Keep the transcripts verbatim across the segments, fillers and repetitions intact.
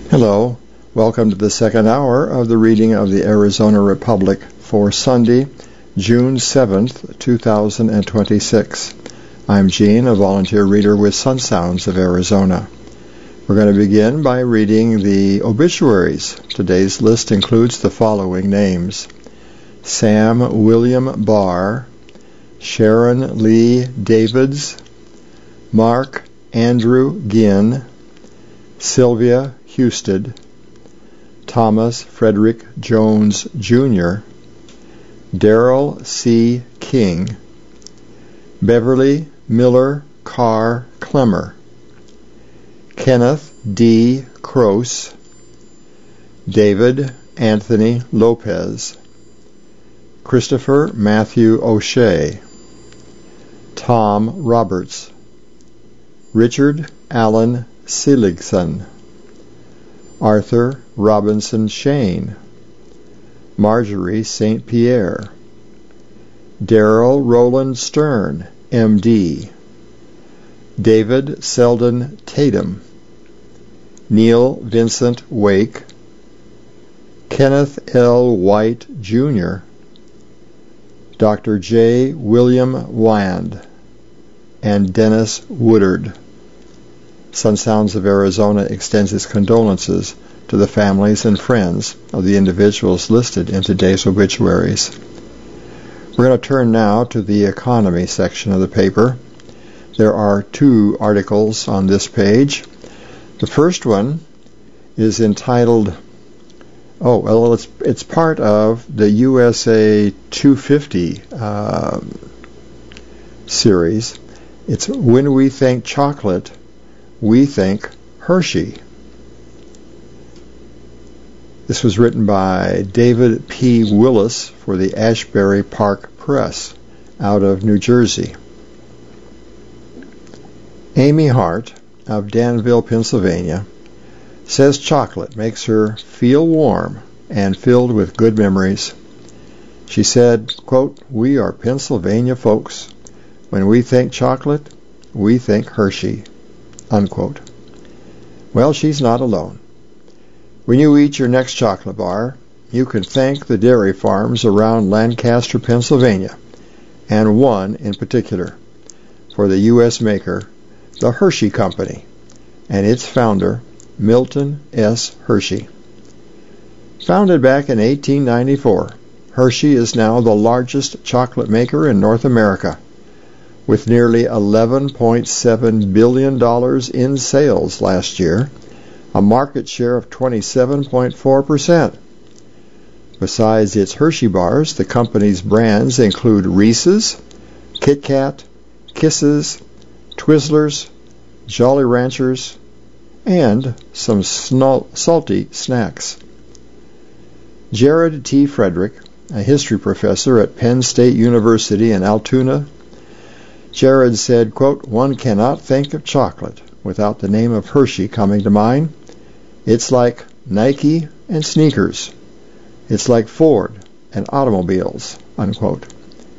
Hello, welcome to the second hour of the reading of the Arizona Republic for Sunday, June seventh, two thousand twenty-six. I'm Gene, a volunteer reader with Sun Sounds of Arizona. We're going to begin by reading the obituaries. Today's list includes the following names: Sam William Barr, Sharon Lee Davids, Mark Andrew Ginn, Sylvia Husted, Thomas Frederick Jones Junior, Darrell C. King, Beverly Miller Carr Clemmer, Kenneth D. Croce, David Anthony Lopez, Christopher Matthew O'Shea, Tom Roberts, Richard Allen Seligson, Arthur Robinson Shane, Marjorie Saint Pierre, Darrell Roland Stern, M D, David Selden Tatum, Neil Vincent Wake, Kenneth L. White Junior, Doctor J. William Wand, and Dennis Woodard. Sun Sounds of Arizona extends its condolences to the families and friends of the individuals listed in today's obituaries. We're going to turn now to the economy section of the paper. There are two articles on this page. The first one is entitled, oh, well, it's, it's part of the U S A two fifty uh, series. It's When We Think Chocolate, We Think Hershey. This was written by David P. Willis for the Ashbury Park Press out of New Jersey. Amy Hart of Danville, Pennsylvania, says chocolate makes her feel warm and filled with good memories. She said, quote, "We are Pennsylvania folks. When we think chocolate, we think Hershey." Unquote. Well, she's not alone. When you eat your next chocolate bar, you can thank the dairy farms around Lancaster, Pennsylvania, and one in particular, for the U S maker, the Hershey Company, and its founder, Milton S. Hershey. Founded back in eighteen ninety-four, Hershey is now the largest chocolate maker in North America, with nearly eleven point seven billion dollars in sales last year, a market share of twenty-seven point four percent. Besides its Hershey bars, the company's brands include Reese's, Kit Kat, Kisses, Twizzlers, Jolly Ranchers, and some snal- salty snacks. Jared T. Frederick, a history professor at Penn State University in Altoona, Jared said, quote, "One cannot think of chocolate without the name of Hershey coming to mind. It's like Nike and sneakers. It's like Ford and automobiles," unquote.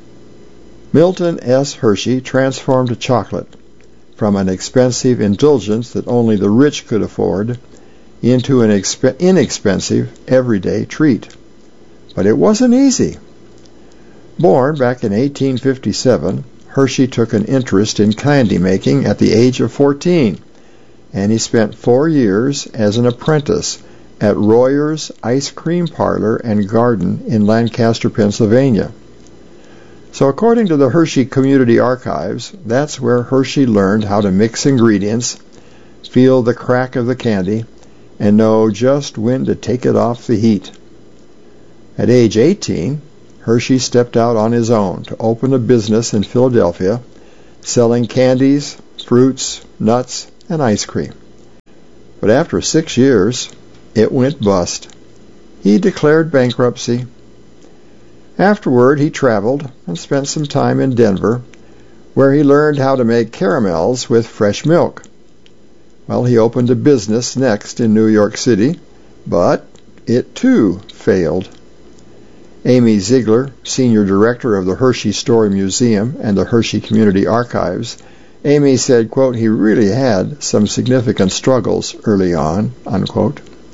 Milton S. Hershey transformed chocolate from an expensive indulgence that only the rich could afford into an exp- inexpensive, everyday treat. But it wasn't easy. Born back in eighteen fifty-seven, Hershey took an interest in candy making at the age of fourteen, and he spent four years as an apprentice at Royer's Ice Cream Parlor and Garden in Lancaster, Pennsylvania. So according to the Hershey Community Archives, that's where Hershey learned how to mix ingredients, feel the crack of the candy, and know just when to take it off the heat. At age eighteen, Hershey stepped out on his own to open a business in Philadelphia, selling candies, fruits, nuts, and ice cream. But after six years, it went bust. He declared bankruptcy. Afterward, he traveled and spent some time in Denver, where he learned how to make caramels with fresh milk. Well, he opened a business next in New York City, but it too failed. Amy Ziegler, Senior Director of the Hershey Story Museum and the Hershey Community Archives, Amy said, quote, "He really had some significant struggles early on," unquote.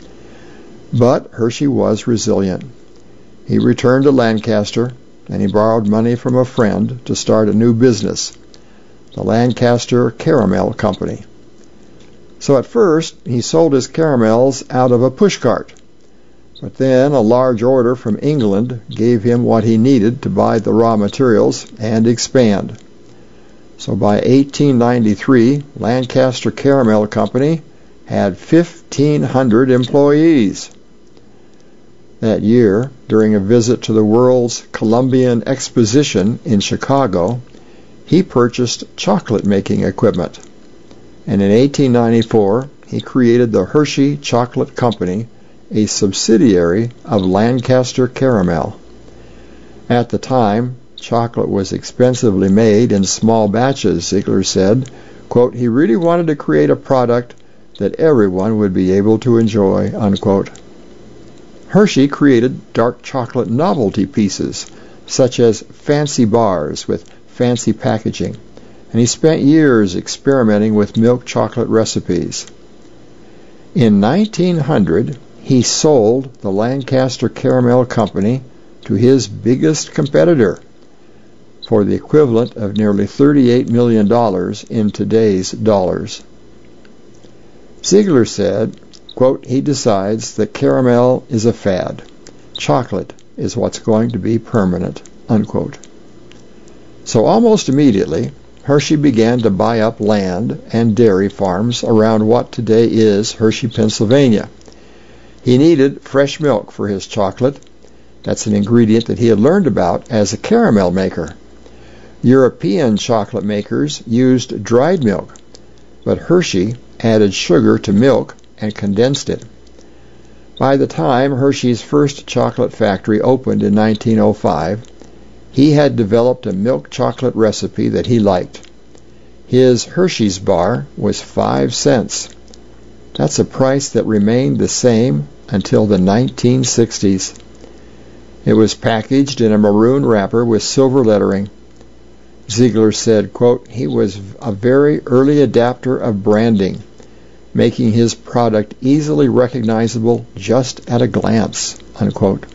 But Hershey was resilient. He returned to Lancaster, and he borrowed money from a friend to start a new business, the Lancaster Caramel Company. So at first, he sold his caramels out of a pushcart. But then a large order from England gave him what he needed to buy the raw materials and expand. So by eighteen ninety-three, Lancaster Caramel Company had fifteen hundred employees. That year, during a visit to the World's Columbian Exposition in Chicago, he purchased chocolate-making equipment. And in eighteen ninety-four, he created the Hershey Chocolate Company, a subsidiary of Lancaster Caramel. At the time, chocolate was expensively made in small batches, Ziegler said. Quote, he really wanted to create a product that everyone would be able to enjoy, unquote. Hershey created dark chocolate novelty pieces, such as fancy bars with fancy packaging, and he spent years experimenting with milk chocolate recipes. In nineteen hundred, he sold the Lancaster Caramel Company to his biggest competitor for the equivalent of nearly thirty-eight million dollars in today's dollars. Ziegler said, quote, he decides that caramel is a fad. Chocolate is what's going to be permanent, unquote. So almost immediately, Hershey began to buy up land and dairy farms around what today is Hershey, Pennsylvania. He needed fresh milk for his chocolate. That's an ingredient that he had learned about as a caramel maker. European chocolate makers used dried milk, but Hershey added sugar to milk and condensed it. By the time Hershey's first chocolate factory opened in nineteen oh five, he had developed a milk chocolate recipe that he liked. His Hershey's bar was five cents. That's a price that remained the same until the nineteen sixties. It was packaged in a maroon wrapper with silver lettering. Ziegler said, quote, he was a very early adapter of branding, making his product easily recognizable just at a glance, unquote.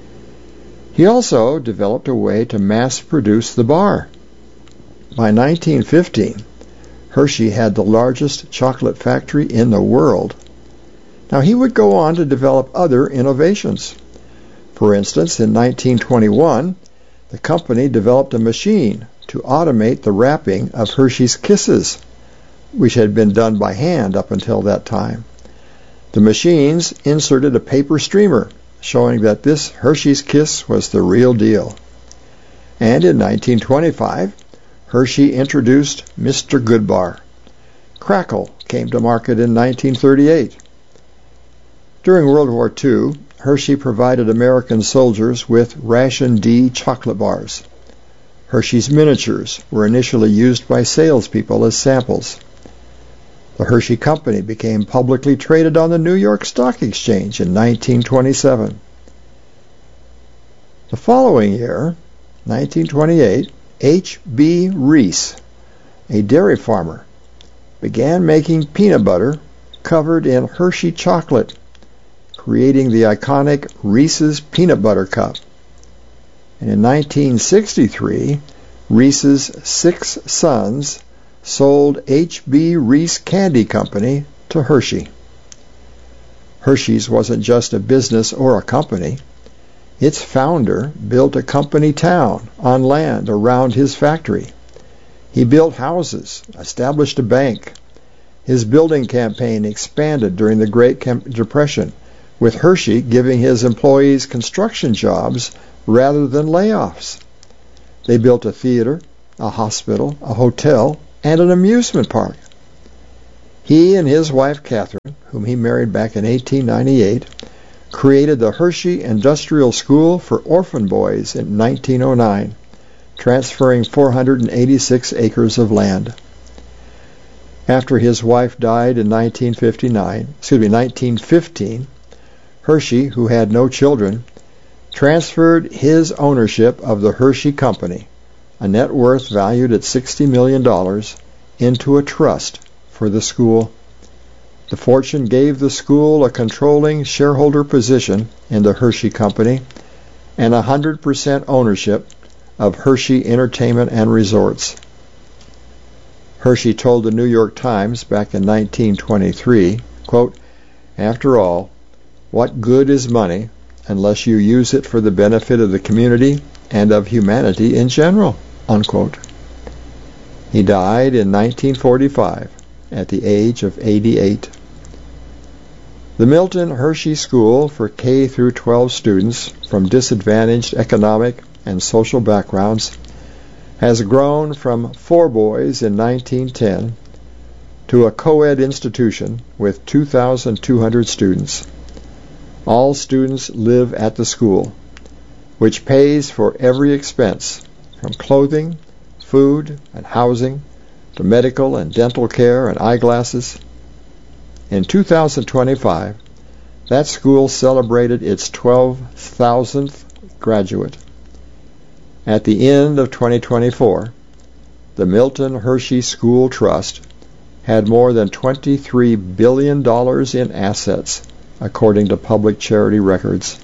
He also developed a way to mass-produce the bar. By nineteen fifteen, Hershey had the largest chocolate factory in the world. Now, he would go on to develop other innovations. For instance, in nineteen twenty-one, the company developed a machine to automate the wrapping of Hershey's Kisses, which had been done by hand up until that time. The machines inserted a paper streamer showing that this Hershey's Kiss was the real deal. And in nineteen twenty-five, Hershey introduced Mister Goodbar. Crackle came to market in nineteen thirty-eight. During World War Two, Hershey provided American soldiers with Ration D chocolate bars. Hershey's miniatures were initially used by salespeople as samples. The Hershey Company became publicly traded on the New York Stock Exchange in nineteen twenty-seven. The following year, nineteen twenty-eight, H B Reese, a dairy farmer, began making peanut butter covered in Hershey chocolate, creating the iconic Reese's Peanut Butter Cup. And in nineteen sixty-three, Reese's six sons sold H B Reese Candy Company to Hershey. Hershey's wasn't just a business or a company. Its founder built a company town on land around his factory. He built houses, established a bank. His building campaign expanded during the Great Depression, with Hershey giving his employees construction jobs rather than layoffs. They built a theater, a hospital, a hotel, and an amusement park. He and his wife Catherine, whom he married back in eighteen ninety-eight, created the Hershey Industrial School for Orphan Boys in nineteen oh nine, transferring four hundred eighty-six acres of land. After his wife died in nineteen fifty-nine, excuse me, nineteen fifteen, Hershey, who had no children, transferred his ownership of the Hershey Company, a net worth valued at sixty million dollars, into a trust for the school. The fortune gave the school a controlling shareholder position in the Hershey Company and one hundred percent ownership of Hershey Entertainment and Resorts. Hershey told the New York Times back in nineteen twenty-three, quote, "After all, what good is money unless you use it for the benefit of the community and of humanity in general?" Unquote. He died in nineteen forty-five at the age of eighty-eight. The Milton Hershey School for K through twelve students from disadvantaged economic and social backgrounds has grown from four boys in nineteen ten to a co-ed institution with two thousand two hundred students. All students live at the school, which pays for every expense, from clothing, food, and housing, to medical and dental care and eyeglasses. In two thousand twenty-five, that school celebrated its twelve thousandth graduate. At the end of twenty twenty-four, the Milton Hershey School Trust had more than twenty-three billion dollars in assets, according to public charity records.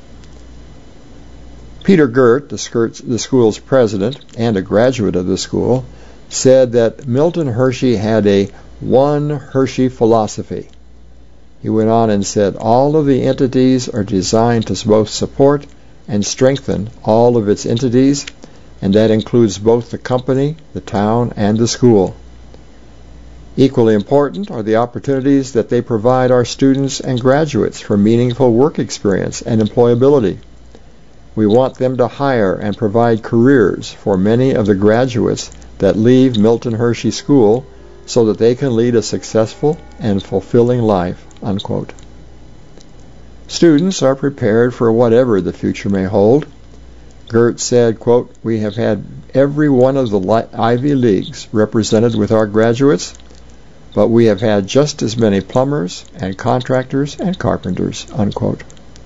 Peter Gert, the school's president and a graduate of the school, said that Milton Hershey had a one Hershey philosophy. He went on and said, all of the entities are designed to both support and strengthen all of its entities, and that includes both the company, the town, and the school. Equally important are the opportunities that they provide our students and graduates for meaningful work experience and employability. We want them to hire and provide careers for many of the graduates that leave Milton Hershey School so that they can lead a successful and fulfilling life." Unquote. Students are prepared for whatever the future may hold. Gert said, quote, "We have had every one of the Ivy Leagues represented with our graduates, but we have had just as many plumbers and contractors and carpenters." Unquote.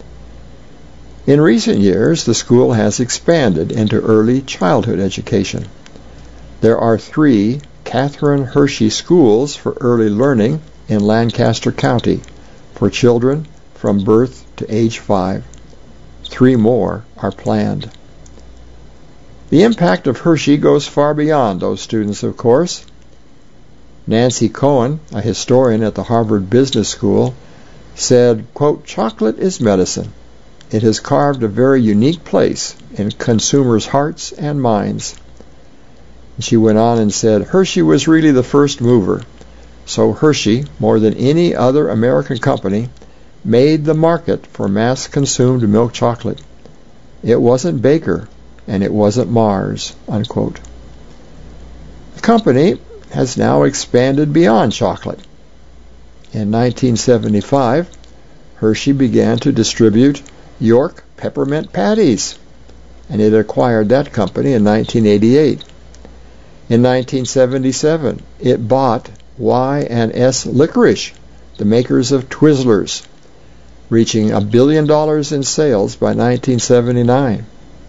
In recent years, the school has expanded into early childhood education. There are three Catherine Hershey schools for early learning in Lancaster County for children from birth to age five. Three more are planned. The impact of Hershey goes far beyond those students, of course. Nancy Cohen, a historian at the Harvard Business School, said, quote, "Chocolate is medicine. It has carved a very unique place in consumers' hearts and minds." She went on and said, "Hershey was really the first mover. So Hershey, more than any other American company, made the market for mass-consumed milk chocolate. It wasn't Baker, and it wasn't Mars." Unquote. The company has now expanded beyond chocolate. In nineteen seventy-five, Hershey began to distribute York peppermint patties, and it acquired that company in nineteen eighty-eight. In nineteen seventy-seven, it bought Y and S Licorice, the makers of Twizzlers, reaching a billion dollars in sales by nineteen seventy-nine.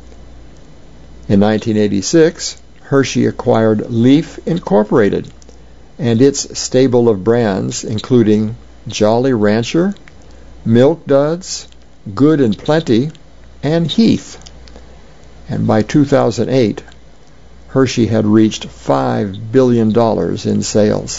In nineteen eighty-six, Hershey acquired Leaf Incorporated and its stable of brands, including Jolly Rancher, Milk Duds, Good and Plenty, and Heath. And by two thousand eight, Hershey had reached five billion dollars in sales.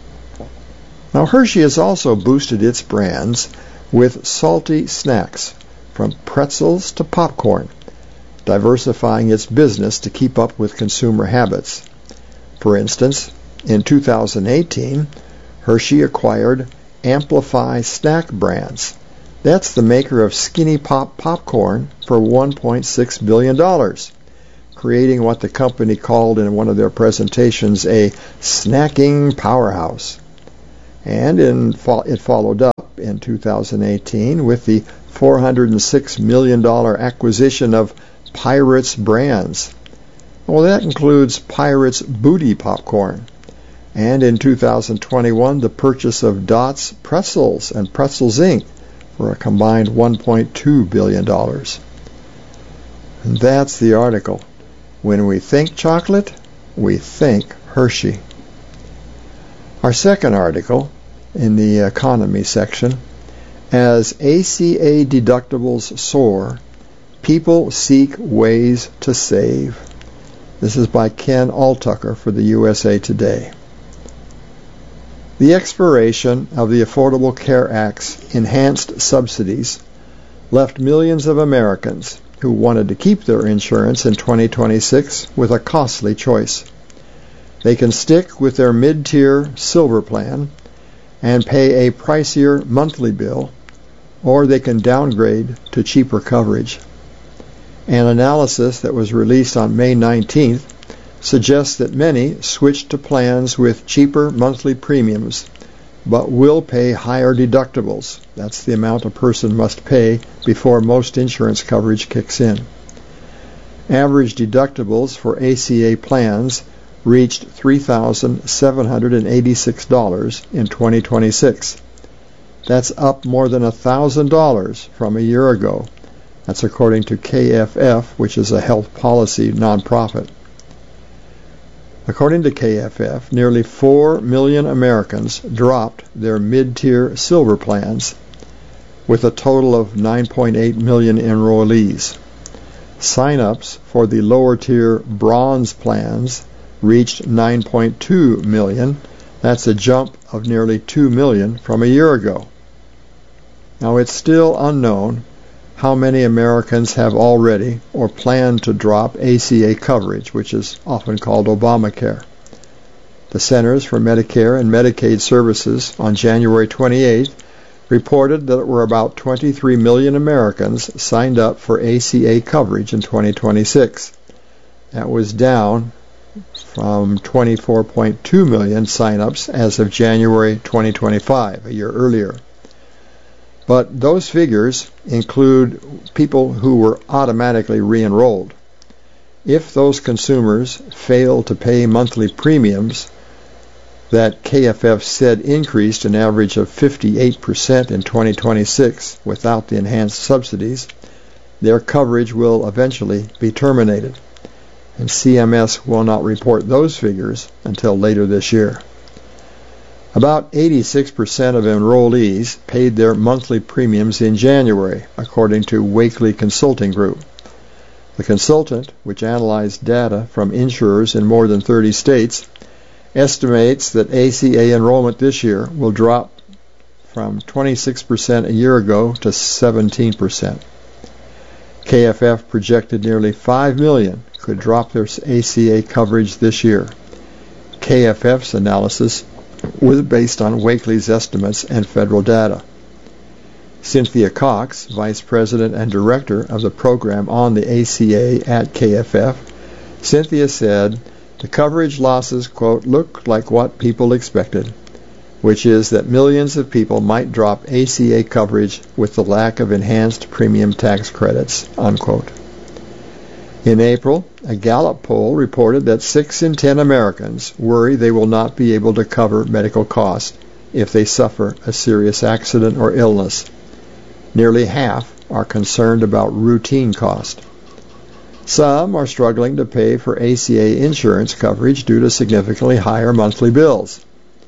Now, Hershey has also boosted its brands with salty snacks, from pretzels to popcorn, diversifying its business to keep up with consumer habits. For instance, in two thousand eighteen, Hershey acquired Amplify Snack Brands. That's the maker of Skinny Pop popcorn for one point six billion dollars, creating what the company called in one of their presentations a snacking powerhouse. And in fo- it followed up in two thousand eighteen with the four hundred six million dollars acquisition of Pirates Brands. Well, that includes Pirates Booty Popcorn. And in two thousand twenty-one, the purchase of Dots Pretzels and Pretzels Incorporated for a combined one point two billion dollars. And that's the article. When we think chocolate, we think Hershey. Our second article in the economy section. As A C A deductibles soar, people seek ways to save. This is by Ken Altucker for the U S A Today. The expiration of the Affordable Care Act's enhanced subsidies left millions of Americans who wanted to keep their insurance in twenty twenty-six with a costly choice. They can stick with their mid-tier silver plan and pay a pricier monthly bill, or they can downgrade to cheaper coverage. An analysis that was released on May nineteenth suggests that many switched to plans with cheaper monthly premiums, but will pay higher deductibles. That's the amount a person must pay before most insurance coverage kicks in. Average deductibles for A C A plans reached three thousand seven hundred eighty-six dollars in twenty twenty-six. That's up more than one thousand dollars from a year ago. That's according to K F F, which is a health policy nonprofit. According to K F F, nearly four million Americans dropped their mid-tier silver plans, with a total of nine point eight million enrollees. Sign-ups for the lower-tier bronze plans reached nine point two million. That's a jump of nearly two million from a year ago. Now, it's still unknown how many Americans have already or plan to drop A C A coverage, which is often called Obamacare. The Centers for Medicare and Medicaid Services on January twenty-eighth reported that there were about twenty-three million Americans signed up for A C A coverage in twenty twenty-six. That was down from twenty-four point two million sign-ups as of January twenty twenty-five, a year earlier. But those figures include people who were automatically re-enrolled. If those consumers fail to pay monthly premiums that K F F said increased an average of fifty-eight percent in twenty twenty-six without the enhanced subsidies, their coverage will eventually be terminated. And C M S will not report those figures until later this year. About eighty-six percent of enrollees paid their monthly premiums in January, according to Wakely Consulting Group. The consultant, which analyzed data from insurers in more than thirty states, estimates that A C A enrollment this year will drop from twenty-six percent a year ago to seventeen percent. K F F projected nearly five million could drop their A C A coverage this year. K F F's analysis was based on Wakely's estimates and federal data. Cynthia Cox, Vice President and Director of the program on the A C A at K F F, Cynthia said, the coverage losses, quote, look like what people expected, which is that millions of people might drop A C A coverage with the lack of enhanced premium tax credits, unquote. In April, a Gallup poll reported that six in ten Americans worry they will not be able to cover medical costs if they suffer a serious accident or illness. Nearly half are concerned about routine costs. Some are struggling to pay for A C A insurance coverage due to significantly higher monthly bills.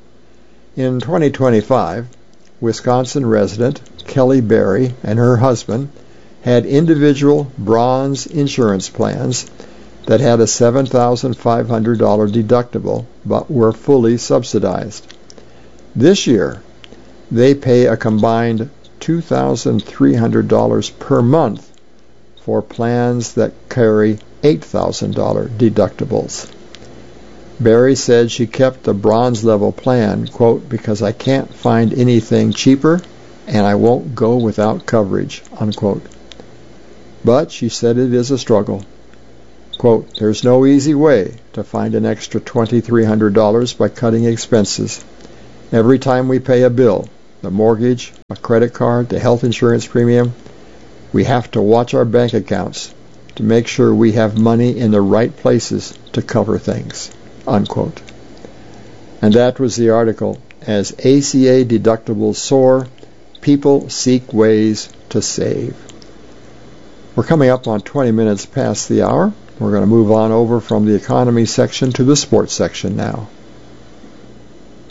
In twenty twenty-five, Wisconsin resident Kelly Berry and her husband had individual bronze insurance plans that had a seven thousand five hundred dollars deductible but were fully subsidized. This year, they pay a combined two thousand three hundred dollars per month for plans that carry eight thousand dollars deductibles. Berry said she kept the bronze level plan, quote, because I can't find anything cheaper and I won't go without coverage, unquote. But she said it is a struggle. Quote, there's no easy way to find an extra two thousand three hundred dollars by cutting expenses. Every time we pay a bill, the mortgage, a credit card, the health insurance premium, we have to watch our bank accounts to make sure we have money in the right places to cover things, unquote. And that was the article. As A C A deductibles soar, people seek ways to save. We're coming up on twenty minutes past the hour. We're going to move on over from the economy section to the sports section now.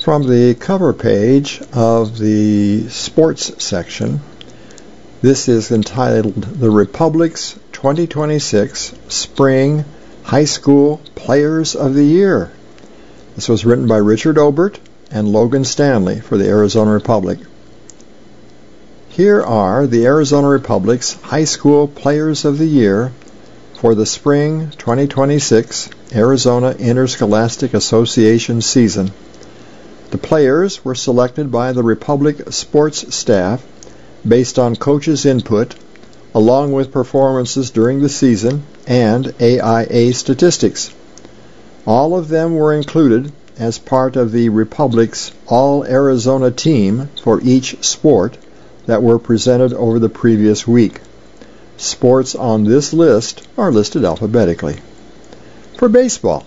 From the cover page of the sports section, this is entitled The Republic's twenty twenty-six Spring High School Players of the Year. This was written by Richard Obert and Logan Stanley for the Arizona Republic. Here are the Arizona Republic's High School Players of the Year for the Spring twenty twenty-six Arizona Interscholastic Association season. The players were selected by the Republic sports staff based on coaches' input, along with performances during the season and A I A statistics. All of them were included as part of the Republic's All-Arizona team for each sport that were presented over the previous week. Sports on this list are listed alphabetically. For baseball,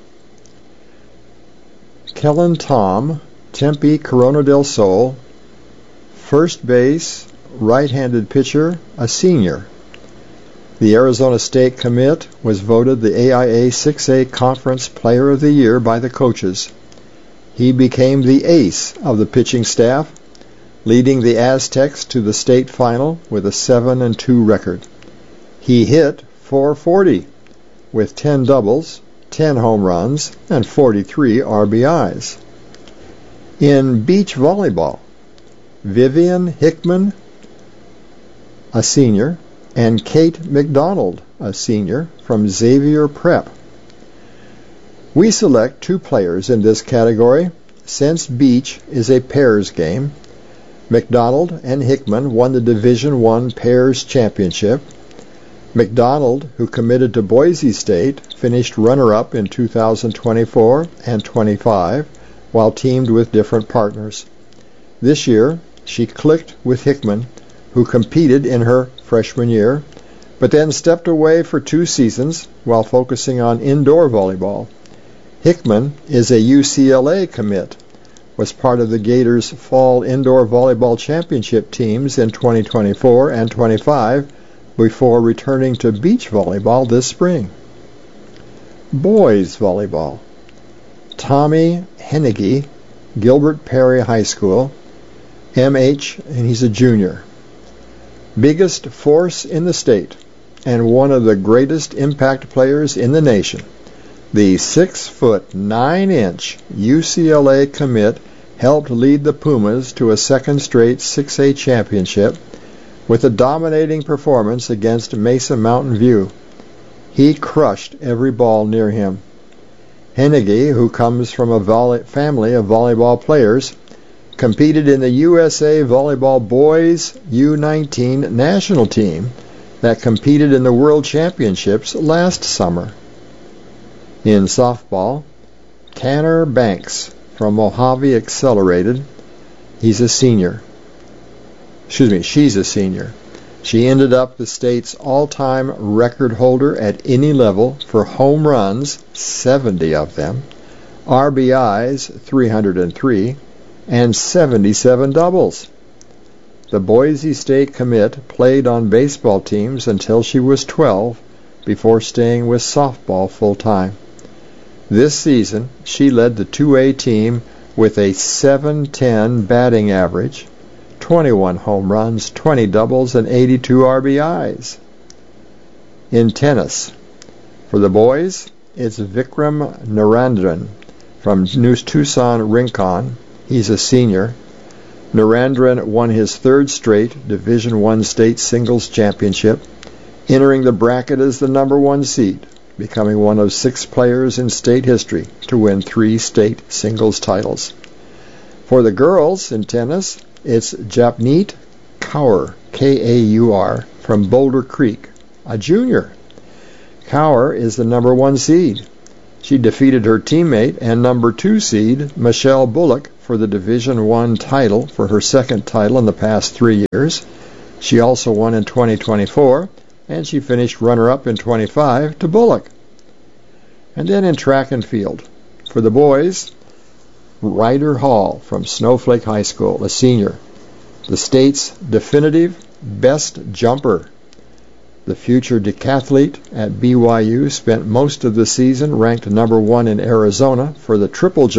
Kellen Tom, Tempe Corona del Sol, first base, right-handed pitcher, a senior. The Arizona State Commit was voted the A I A six A Conference Player of the Year by the coaches. He became the ace of the pitching staff, leading the Aztecs to the state final with a seven and two record. He hit four forty with ten doubles, ten home runs, and forty-three R B Is. In beach volleyball, Vivian Hickman, a senior, and Kate McDonald, a senior, from Xavier Prep. We select two players in this category, since beach is a pairs game. McDonald and Hickman won the Division I Pairs Championship. McDonald, who committed to Boise State, finished runner-up in two thousand twenty-four and twenty-five, while teamed with different partners. This year, she clicked with Hickman, who competed in her freshman year, but then stepped away for two seasons while focusing on indoor volleyball. Hickman is a U C L A commit, was part of the Gators' Fall Indoor Volleyball Championship teams in twenty twenty-four and twenty-five before returning to beach volleyball this spring. Boys volleyball. Tommy Hennigy, Gilbert Perry High School, M H, and he's a junior. Biggest force in the state and one of the greatest impact players in the nation. The six foot nine inch U C L A commit helped lead the Pumas to a second straight six A championship with a dominating performance against Mesa Mountain View. He crushed every ball near him. Hennigy, who comes from a volley- family of volleyball players, competed in the U S A Volleyball Boys U nineteen national team that competed in the World Championships last summer. In softball, Tanner Banks from Mojave Accelerated. He's a senior. Excuse me, she's a senior. She ended up the state's all-time record holder at any level for home runs, seventy of them, R B Is, three hundred three, and seventy-seven doubles. The Boise State commit played on baseball teams until she was twelve, before staying with softball full-time. This season, she led the two A team with a seven ten batting average, twenty-one home runs, twenty doubles, and eighty-two R B Is. In tennis, for the boys, it's Vikram Narendran from New Tucson Rincon. He's a senior. Narendran won his third straight Division I state singles championship, entering the bracket as the number one seed, becoming one of six players in state history to win three state singles titles. For the girls in tennis, it's Japneet Kaur, K A U R, from Boulder Creek, a junior. Kaur is the number one seed. She defeated her teammate and number two seed, Michelle Bullock, for the Division I title for her second title in the past three years. She also won in twenty twenty-four, and she finished runner-up in twenty-five to Bullock. And then in track and field, for the boys, Ryder Hall from Snowflake High School, a senior, the state's definitive best jumper. The future decathlete at B Y U spent most of the season ranked number one in Arizona for the triple jump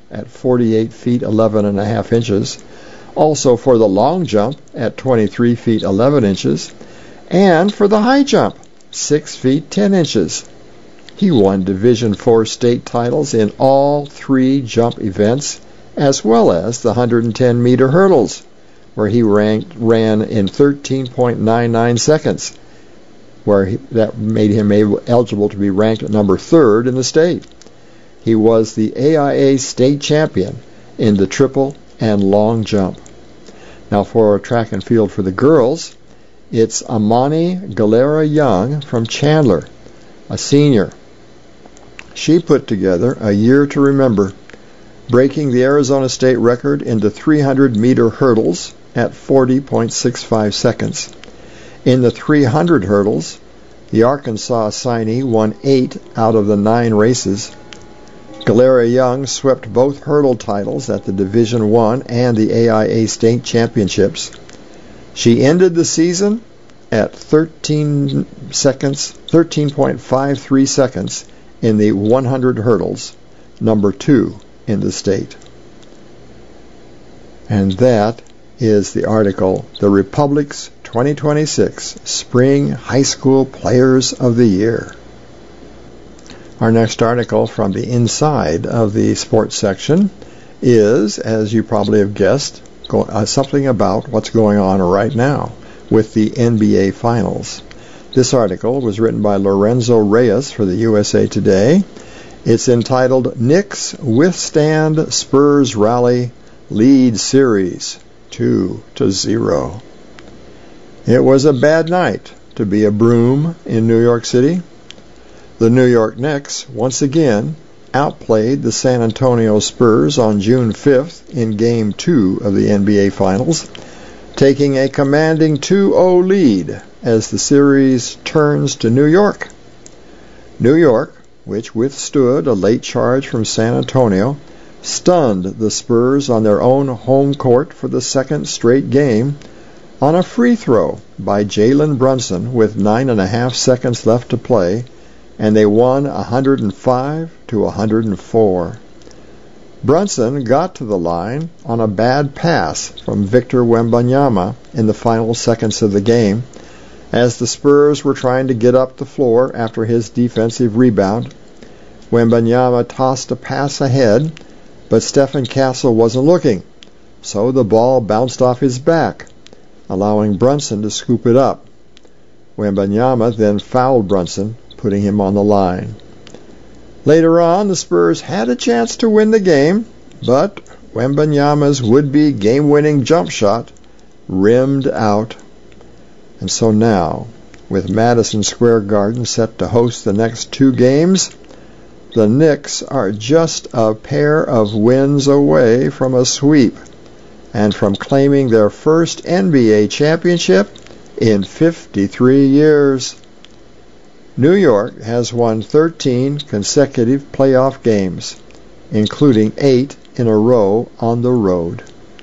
at forty-eight feet eleven and a half inches, also for the long jump at twenty-three feet eleven inches, and for the high jump, six feet ten inches. He won Division four state titles in all three jump events, as well as the one hundred ten meter hurdles, where he ranked, ran in thirteen point nine nine seconds, where he, that made him able, eligible to be ranked at number third in the state. He was the A I A state champion in the triple and long jump. Now for track and field for the girls, it's Amani Galera Young from Chandler, a senior. She put together a year to remember, breaking the Arizona state record in the three hundred meter hurdles at forty point six five seconds. In the three hundred hurdles, the Arkansas assignee won eight out of the nine races. Galera Young swept both hurdle titles at the Division one and the A I A state championships. She ended the season at thirteen seconds, thirteen point five three seconds in the one hundred hurdles, number two in the state. And that is the article, The Republic's twenty twenty-six Spring High School Players of the Year. Our next article from the inside of the sports section is, as you probably have guessed, go, uh, something about what's going on right now with the N B A Finals. This article was written by Lorenzo Reyes for the U S A Today. It's entitled, Knicks Withstand Spurs Rally Lead Series two to zero. It was a bad night to be a Broom in New York City. The New York Knicks once again outplayed the San Antonio Spurs on June fifth in Game two of the N B A Finals, taking a commanding two oh lead as the series turns to New York. New York, which withstood a late charge from San Antonio, stunned the Spurs on their own home court for the second straight game on a free throw by Jalen Brunson with nine and a half seconds left to play, and they won one hundred five to one hundred four. Brunson got to the line on a bad pass from Victor Wembanyama in the final seconds of the game, as the Spurs were trying to get up the floor after his defensive rebound. Wembanyama tossed a pass ahead, but Stephen Castle wasn't looking, so the ball bounced off his back, allowing Brunson to scoop it up. Wembanyama then fouled Brunson, putting him on the line. Later on, the Spurs had a chance to win the game, but Wembanyama's would-be game-winning jump shot rimmed out. And so now, with Madison Square Garden set to host the next two games, the Knicks are just a pair of wins away from a sweep and from claiming their first N B A championship in fifty-three years. New York has won thirteen consecutive playoff games, including eight in a row on the road.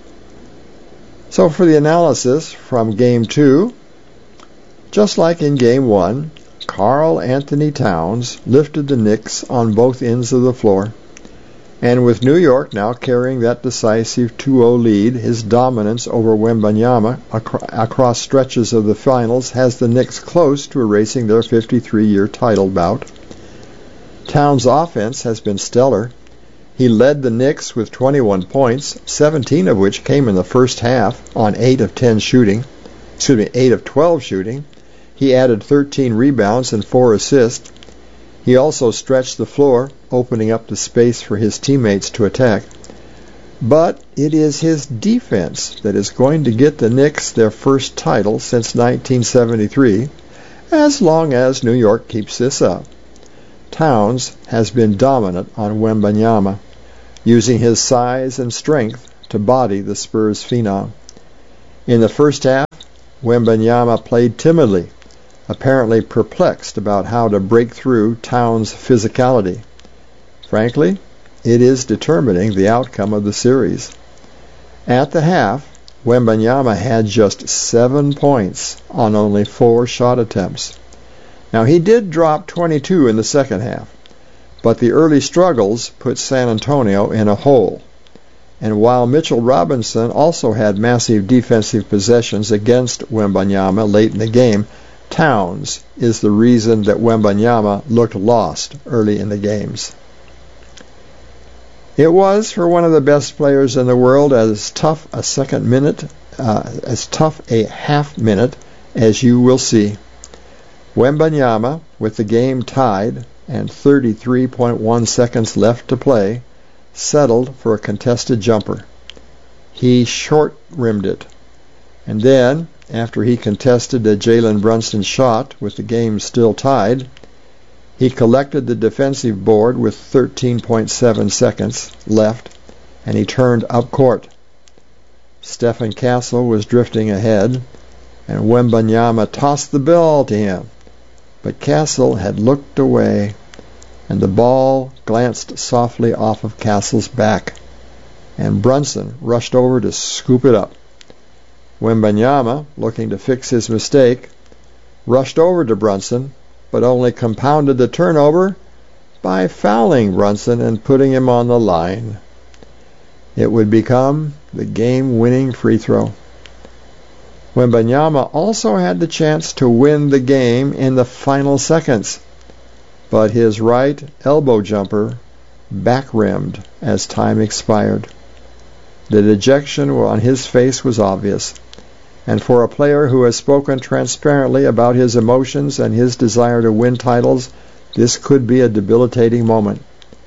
So for the analysis from Game two, just like in Game one, Karl Anthony Towns lifted the Knicks on both ends of the floor, and with New York now carrying that decisive two oh lead, his dominance over Wembanyama acro- across stretches of the finals has the Knicks close to erasing their fifty-three-year title bout. Towns' offense has been stellar. He led the Knicks with twenty-one points, seventeen of which came in the first half on eight of ten shooting, excuse me, eight of twelve shooting. He added thirteen rebounds and four assists. He also stretched the floor, opening up the space for his teammates to attack. But it is his defense that is going to get the Knicks their first title since nineteen seventy-three, as long as New York keeps this up. Towns has been dominant on Wembanyama, using his size and strength to body the Spurs phenom. In the first half, Wembanyama played timidly, apparently perplexed about how to break through Towns' physicality. Frankly, it is determining the outcome of the series. At the half, Wembanyama had just seven points on only four shot attempts. Now, he did drop twenty-two in the second half, but the early struggles put San Antonio in a hole. And while Mitchell Robinson also had massive defensive possessions against Wembanyama late in the game, Towns is the reason that Wembanyama looked lost early in the games. It was, for one of the best players in the world, as tough a second minute, uh, as tough a half minute as you will see. Wembanyama, with the game tied and thirty-three point one seconds left to play, settled for a contested jumper. He short-rimmed it. And then, after he contested a Jalen Brunson shot with the game still tied, he collected the defensive board with thirteen point seven seconds left, and he turned up court. Stephen Castle was drifting ahead, and Wembanyama tossed the ball to him. But Castle had looked away, and the ball glanced softly off of Castle's back, and Brunson rushed over to scoop it up. Wembanyama, looking to fix his mistake, rushed over to Brunson, but only compounded the turnover by fouling Brunson and putting him on the line. It would become the game-winning free throw. Wembanyama also had the chance to win the game in the final seconds, but his right elbow jumper back-rimmed as time expired. The dejection on his face was obvious, and for a player who has spoken transparently about his emotions and his desire to win titles, this could be a debilitating moment.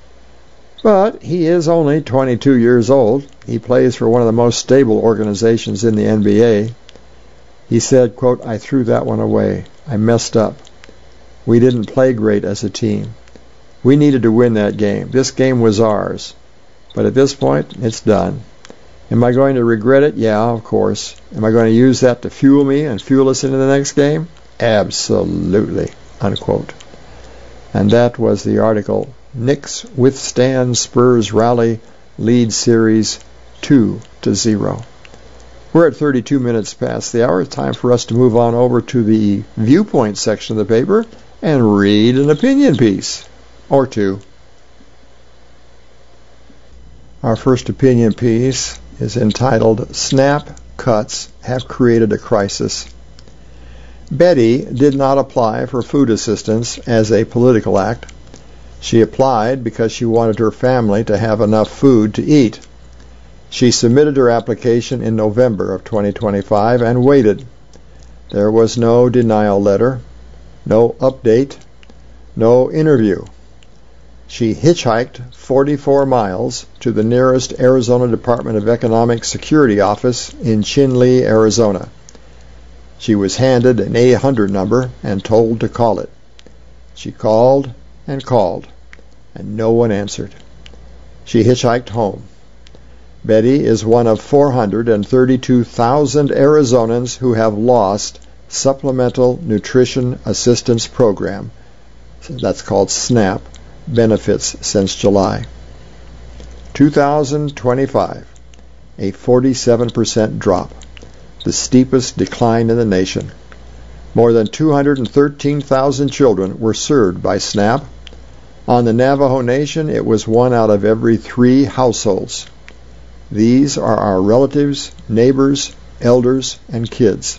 But he is only twenty-two years old. He plays for one of the most stable organizations in the N B A. He said, quote, "I threw that one away. I messed up. We didn't play great as a team. We needed to win that game. This game was ours. But at this point, it's done. Am I going to regret it? Yeah, of course. Am I going to use that to fuel me and fuel us into the next game? Absolutely," unquote. And that was the article, Knicks Withstand Spurs Rally, Lead Series two to zero. We're at thirty-two minutes past the hour. It's time for us to move on over to the viewpoint section of the paper and read an opinion piece or two. Our first opinion piece is entitled, "Snap Cuts Have Created a Crisis." Betty did not apply for food assistance as a political act. She applied because she wanted her family to have enough food to eat. She submitted her application in November of twenty twenty-five and waited. There was no denial letter, no update, no interview. She hitchhiked forty-four miles to the nearest Arizona Department of Economic Security office in Chinle, Arizona. She was handed an eight hundred number and told to call it. She called and called, and no one answered. She hitchhiked home. Betty is one of four hundred thirty-two thousand Arizonans who have lost Supplemental Nutrition Assistance Program, that's called SNAP, benefits since July. two thousand twenty-five, a forty-seven percent drop, the steepest decline in the nation. More than two hundred thirteen thousand children were served by SNAP. On the Navajo Nation, it was one out of every three households. These are our relatives, neighbors, elders, and kids.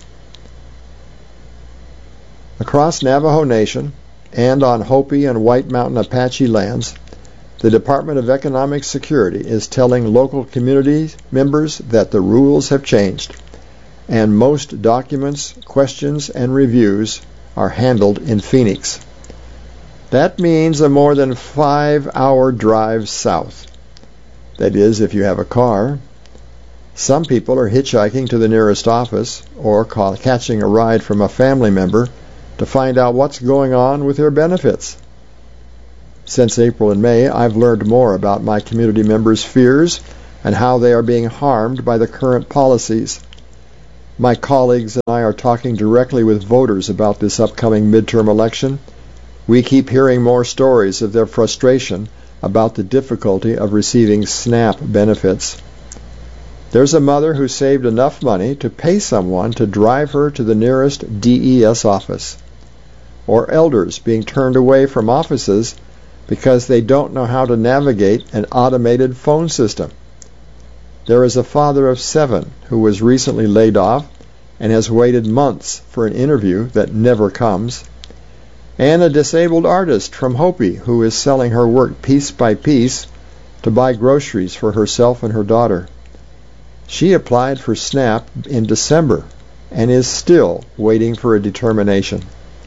Across Navajo Nation and on Hopi and White Mountain Apache lands, the Department of Economic Security is telling local community members that the rules have changed, and most documents, questions, and reviews are handled in Phoenix. That means a more than five-hour drive south. That is, if you have a car. Some people are hitchhiking to the nearest office or call, catching a ride from a family member to find out what's going on with their benefits. Since April and May, I've learned more about my community members' fears and how they are being harmed by the current policies. My colleagues and I are talking directly with voters about this upcoming midterm election. We keep hearing more stories of their frustration about the difficulty of receiving SNAP benefits. There's a mother who saved enough money to pay someone to drive her to the nearest D E S office, or elders being turned away from offices because they don't know how to navigate an automated phone system. There is a father of seven who was recently laid off and has waited months for an interview that never comes, and a disabled artist from Hopi who is selling her work piece by piece to buy groceries for herself and her daughter. She applied for SNAP in December and is still waiting for a determination.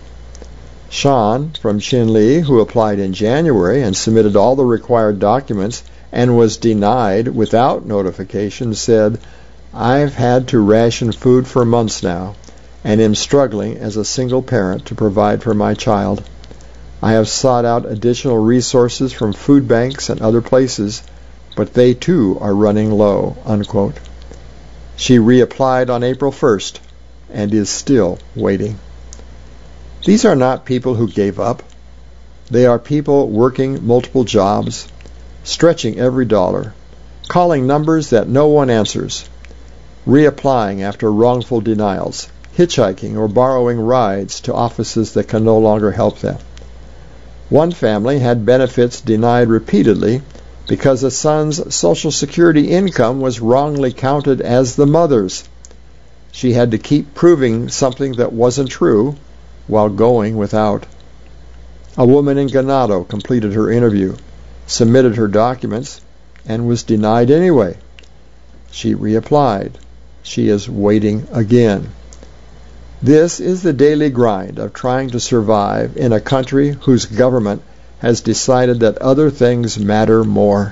Sean from Chinle, who applied in January and submitted all the required documents and was denied without notification, said, "I've had to ration food for months now and am struggling as a single parent to provide for my child. I have sought out additional resources from food banks and other places, but they too are running low," unquote. She reapplied on April first and is still waiting. These are not people who gave up. They are people working multiple jobs, stretching every dollar, calling numbers that no one answers, reapplying after wrongful denials, hitchhiking or borrowing rides to offices that can no longer help them. One family had benefits denied repeatedly because a son's Social Security income was wrongly counted as the mother's. She had to keep proving something that wasn't true while going without. A woman in Ganado completed her interview, submitted her documents, and was denied anyway. She reapplied. She is waiting again. This is the daily grind of trying to survive in a country whose government has decided that other things matter more.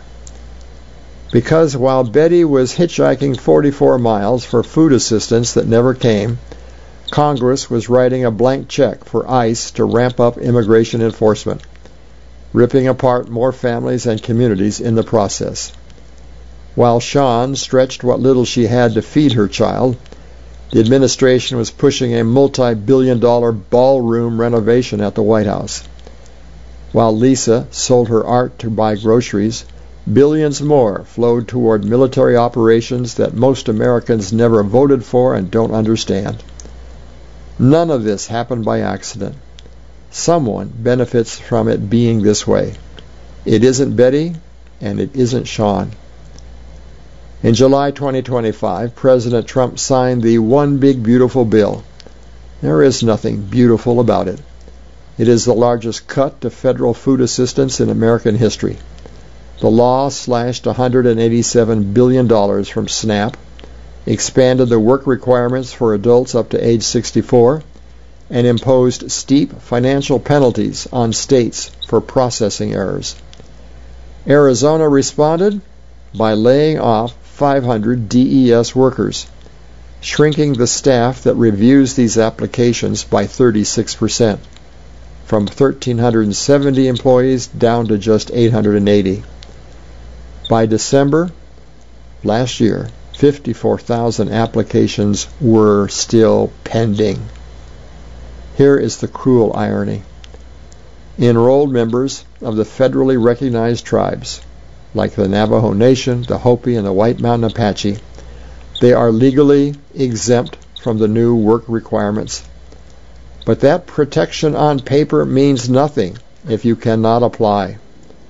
Because while Betty was hitchhiking forty-four miles for food assistance that never came, Congress was writing a blank check for ICE to ramp up immigration enforcement, ripping apart more families and communities in the process. While Sean stretched what little she had to feed her child, the administration was pushing a multi-billion dollar ballroom renovation at the White House. While Lisa sold her art to buy groceries, billions more flowed toward military operations that most Americans never voted for and don't understand. None of this happened by accident. Someone benefits from it being this way. It isn't Betty, and it isn't Sean. In July twenty twenty-five, President Trump signed the One Big Beautiful Bill. There is nothing beautiful about it. It is the largest cut to federal food assistance in American history. The law slashed one hundred eighty-seven billion dollars from SNAP, expanded the work requirements for adults up to age sixty-four, and imposed steep financial penalties on states for processing errors. Arizona responded by laying off five hundred D E S workers, shrinking the staff that reviews these applications by thirty-six percent, from one thousand three hundred seventy employees down to just eight hundred eighty. By December last year, fifty-four thousand applications were still pending. Here is the cruel irony. Enrolled members of the federally recognized tribes, like the Navajo Nation, the Hopi, and the White Mountain Apache, they are legally exempt from the new work requirements. But that protection on paper means nothing if you cannot apply.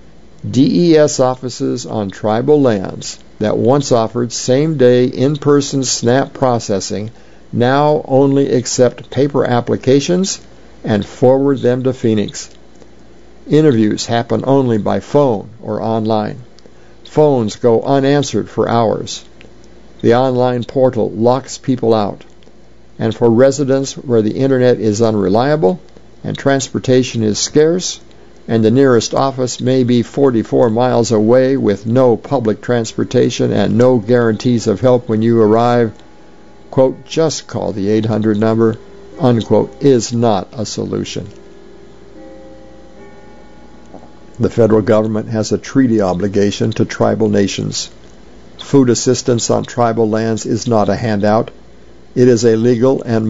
D E S offices on tribal lands that once offered same-day in-person SNAP processing now only accept paper applications and forward them to Phoenix. Interviews happen only by phone or online. Phones go unanswered for hours. The online portal locks people out. And for residents where the internet is unreliable and transportation is scarce, and the nearest office may be forty-four miles away with no public transportation and no guarantees of help when you arrive, quote, just call the eight hundred number, unquote, is not a solution. The federal government has a treaty obligation to tribal nations. Food assistance on tribal lands is not a handout. It is a legal and